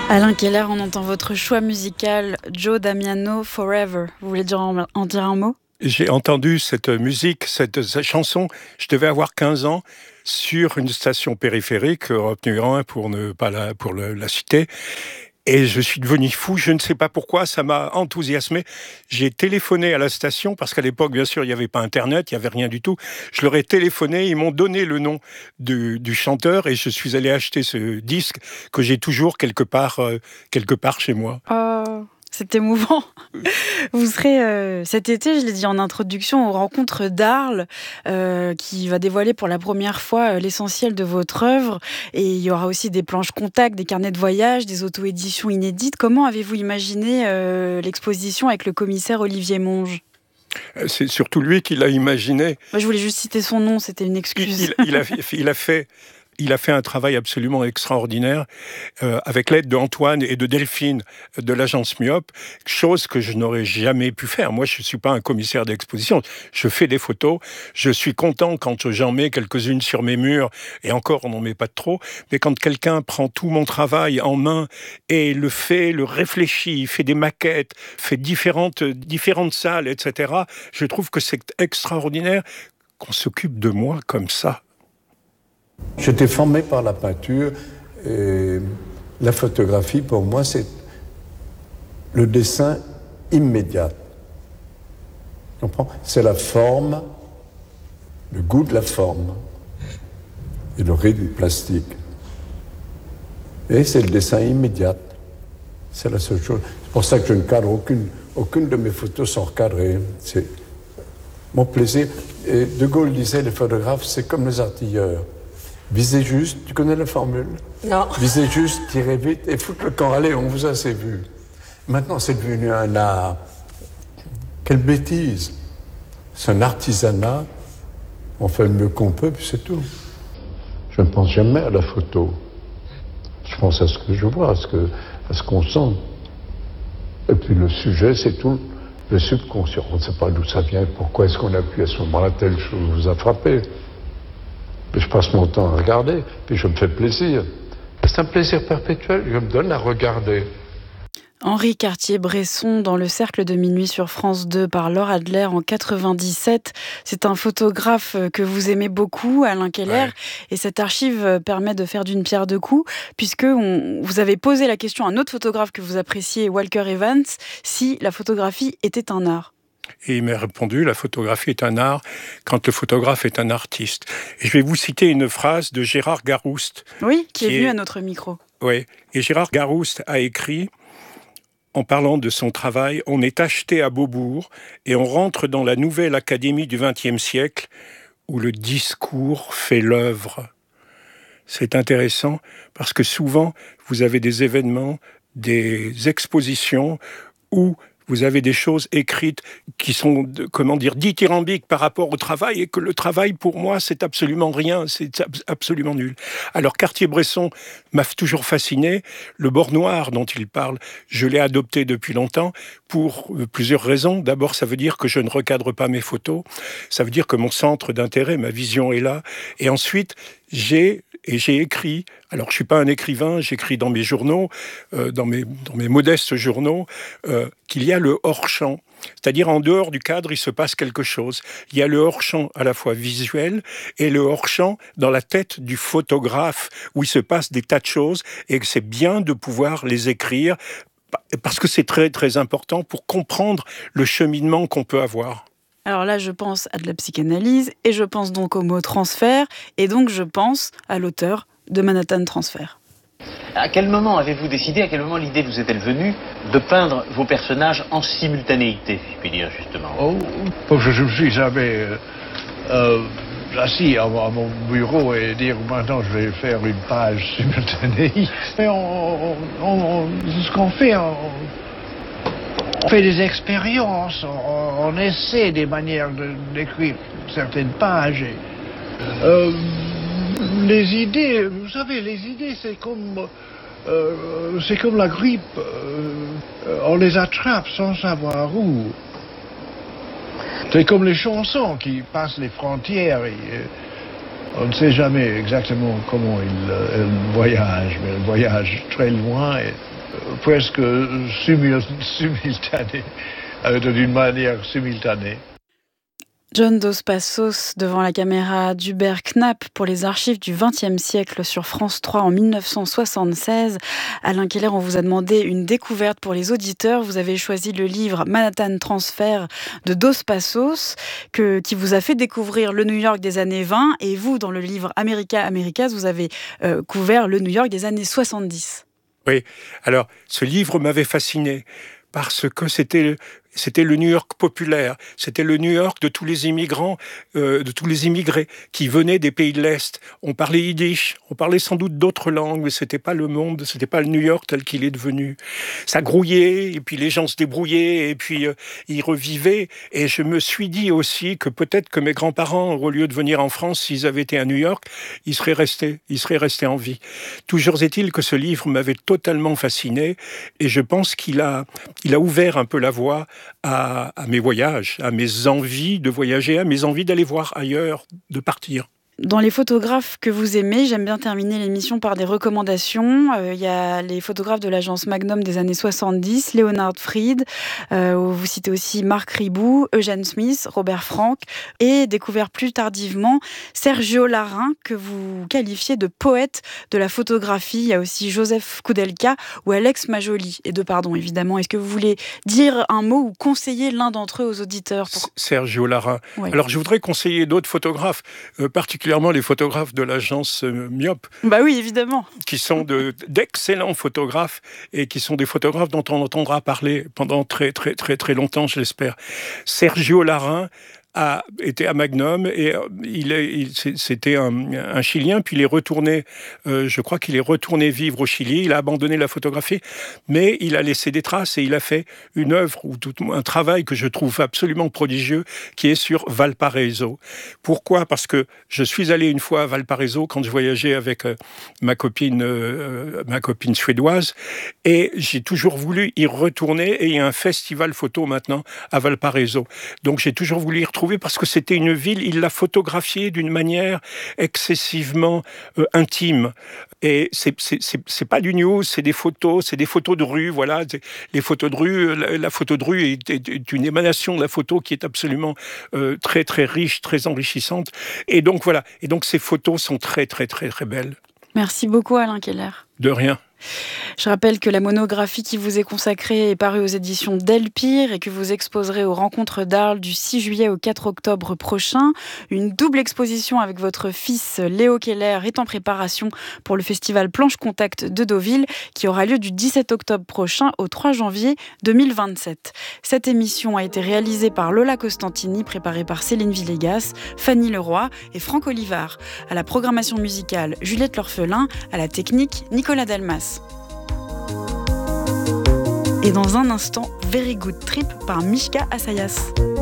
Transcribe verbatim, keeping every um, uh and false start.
Alain Keller, on entend votre choix musical, Joe Damiano, Forever. Vous voulez dire en, en dire un mot ? J'ai entendu cette musique, cette, cette chanson, je devais avoir quinze ans, sur une station périphérique, Europe numéro un pour ne pas la, pour le, la citer. Et je suis devenu fou, je ne sais pas pourquoi, ça m'a enthousiasmé. J'ai téléphoné à la station, parce qu'à l'époque, bien sûr, il n'y avait pas Internet, il n'y avait rien du tout. Je leur ai téléphoné, ils m'ont donné le nom du, du chanteur et je suis allé acheter ce disque que j'ai toujours quelque part, euh, quelque part chez moi. Oh, c'est émouvant. Vous serez euh, cet été, je l'ai dit en introduction, aux rencontres d'Arles, euh, qui va dévoiler pour la première fois euh, l'essentiel de votre œuvre. Et il y aura aussi des planches contacts, des carnets de voyage, des auto-éditions inédites. Comment avez-vous imaginé euh, l'exposition avec le commissaire Olivier Monge ? C'est surtout lui qui l'a imaginé. Moi, je voulais juste citer son nom, c'était une excuse. Il, il, il, a, il a fait... Il a fait un travail absolument extraordinaire euh, avec l'aide d'Antoine et de Delphine de l'agence Myope, chose que je n'aurais jamais pu faire. Moi, je ne suis pas un commissaire d'exposition. Je fais des photos. Je suis content quand j'en mets quelques-unes sur mes murs, et encore, on n'en met pas de trop. Mais quand quelqu'un prend tout mon travail en main et le fait, le réfléchit, fait des maquettes, fait différentes, différentes salles, et cetera, je trouve que c'est extraordinaire qu'on s'occupe de moi comme ça. J'étais formé par la peinture et la photographie, pour moi, c'est le dessin immédiat. Tu comprends ? C'est la forme, le goût de la forme et le rythme plastique. Et c'est le dessin immédiat. C'est la seule chose. C'est pour ça que je ne cadre aucune, aucune de mes photos sont recadrées. C'est mon plaisir. Et De Gaulle disait, les photographes, c'est comme les artilleurs. Visez juste, tu connais la formule ? Non. Visez juste, tirez vite et foutre le camp. Allez, on vous a assez vu. Maintenant, c'est devenu un art. Quelle bêtise. C'est un artisanat. On fait le mieux qu'on peut, puis c'est tout. Je ne pense jamais à la photo. Je pense à ce que je vois, à ce, que, à ce qu'on sent. Et puis le sujet, c'est tout le subconscient. On ne sait pas d'où ça vient, pourquoi est-ce qu'on appuie à ce moment-là, telle chose vous a frappé. Mais je passe mon temps à regarder, puis je me fais plaisir. C'est un plaisir perpétuel, je me donne à regarder. Henri Cartier-Bresson dans Le Cercle de Minuit sur France deux par Laure Adler en quatre-vingt-dix-sept. C'est un photographe que vous aimez beaucoup, Alain Keller, ouais. Et cette archive permet de faire d'une pierre deux coups, puisque on, vous avez posé la question à un autre photographe que vous appréciez, Walker Evans, si la photographie était un art. Et il m'a répondu, la photographie est un art quand le photographe est un artiste. Et je vais vous citer une phrase de Gérard Garouste. Oui, qui, qui est venu est... à notre micro. Oui, et Gérard Garouste a écrit, en parlant de son travail, « On est acheté à Beaubourg et on rentre dans la nouvelle académie du vingtième siècle où le discours fait l'œuvre. » C'est intéressant parce que souvent, vous avez des événements, des expositions où vous avez des choses écrites qui sont, comment dire, dithyrambiques par rapport au travail et que le travail, pour moi, c'est absolument rien, c'est absolument nul. Alors, Cartier-Bresson m'a toujours fasciné. Le bord noir dont il parle, je l'ai adopté depuis longtemps pour plusieurs raisons. D'abord, ça veut dire que je ne recadre pas mes photos. Ça veut dire que mon centre d'intérêt, ma vision est là. Et ensuite, j'ai... Et j'ai écrit, alors je ne suis pas un écrivain, j'écris dans mes journaux, euh, dans, mes, dans mes modestes journaux, euh, qu'il y a le hors-champ. C'est-à-dire en dehors du cadre, il se passe quelque chose. Il y a le hors-champ à la fois visuel et le hors-champ dans la tête du photographe, où il se passe des tas de choses et que c'est bien de pouvoir les écrire parce que c'est très très important pour comprendre le cheminement qu'on peut avoir. Alors là, je pense à de la psychanalyse, et je pense donc au mot transfert, et donc je pense à l'auteur de Manhattan Transfer. À quel moment avez-vous décidé, à quel moment l'idée vous est-elle venue de peindre vos personnages en simultanéité, si je puis dire, justement ? Oh, je me suis jamais euh, euh, assis à, à mon bureau et dire maintenant je vais faire une page simultanée. Mais on, on, on, ce qu'on fait... On, On fait des expériences, on, on essaie des manières de, d'écrire certaines pages. Et, euh, les idées, vous savez, les idées, c'est comme, euh, c'est comme la grippe. Euh, on les attrape sans savoir où. C'est comme les chansons qui passent les frontières. Et, euh, on ne sait jamais exactement comment ils, euh, ils voyagent, mais ils voyagent très loin. Et, presque simul- simultanée, euh, d'une manière simultanée. John Dos Passos devant la caméra d'Hubert Knapp pour les archives du vingtième siècle sur France trois en mille neuf cent soixante-seize. Alain Keller, on vous a demandé une découverte pour les auditeurs. Vous avez choisi le livre Manhattan Transfer de Dos Passos que, qui vous a fait découvrir le New York des années vingt. Et vous, dans le livre America Americas, vous avez euh, couvert le New York des années soixante-dix. Oui, alors ce livre m'avait fasciné parce que c'était... C'était le New York populaire, c'était le New York de tous les immigrants, euh, de tous les immigrés qui venaient des pays de l'Est. On parlait yiddish, on parlait sans doute d'autres langues, mais c'était pas le monde, c'était pas le New York tel qu'il est devenu. Ça grouillait, et puis les gens se débrouillaient, et puis euh, ils revivaient. Et je me suis dit aussi que peut-être que mes grands-parents, au lieu de venir en France, s'ils avaient été à New York, ils seraient restés, ils seraient restés en vie. Toujours est-il que ce livre m'avait totalement fasciné, et je pense qu'il a, il a ouvert un peu la voie À, à mes voyages, à mes envies de voyager, à mes envies d'aller voir ailleurs, de partir. Dans les photographes que vous aimez, j'aime bien terminer l'émission par des recommandations. Il euh, y a les photographes de l'agence Magnum des années soixante-dix, Leonard Fried, euh, vous citez aussi Marc Ribou, Eugène Smith, Robert Frank, et découvert plus tardivement Sergio Larin, que vous qualifiez de poète de la photographie. Il y a aussi Joseph Koudelka ou Alex Majoli, et de pardon évidemment. Est-ce que vous voulez dire un mot ou conseiller l'un d'entre eux aux auditeurs pour... Sergio Larin. Oui. Alors je voudrais conseiller d'autres photographes, euh, particulièrement les photographes de l'agence euh, Myope. Bah oui, évidemment. Qui sont de, d'excellents photographes et qui sont des photographes dont on entendra parler pendant très, très, très, très longtemps, je l'espère. Sergio Larin a été à Magnum et il est, il, c'était un, un Chilien, puis il est retourné, euh, je crois qu'il est retourné vivre au Chili, il a abandonné la photographie, mais il a laissé des traces et il a fait une œuvre, ou tout, un travail que je trouve absolument prodigieux, qui est sur Valparaiso. Pourquoi ? Parce que je suis allé une fois à Valparaiso quand je voyageais avec euh, ma copine, euh, ma copine suédoise, et j'ai toujours voulu y retourner, et il y a un festival photo maintenant à Valparaiso. Donc j'ai toujours voulu y retrouver parce que c'était une ville, il l'a photographiée d'une manière excessivement euh, intime. Et c'est, c'est, c'est, c'est pas du news, c'est des photos, c'est des photos de rue, voilà. Les photos de rue, la, la photo de rue est, est, est une émanation de la photo qui est absolument euh, très, très riche, très enrichissante. Et donc, voilà. Et donc, ces photos sont très, très, très, très belles. Merci beaucoup, Alain Keller. De rien. Je rappelle que la monographie qui vous est consacrée est parue aux éditions Delpire et que vous exposerez aux Rencontres d'Arles du six juillet au quatre octobre prochain. Une double exposition avec votre fils Léo Keller est en préparation pour le festival Planche Contact de Deauville qui aura lieu du dix-sept octobre prochain au trois janvier deux mille vingt-sept. Cette émission a été réalisée par Lola Costantini, préparée par Céline Villegas, Fanny Leroy et Franck Olivard. À la programmation musicale, Juliette L'Orphelin, à la technique, Nicolas Delmas. Et dans un instant, Very Good Trip par Mishka Assayas.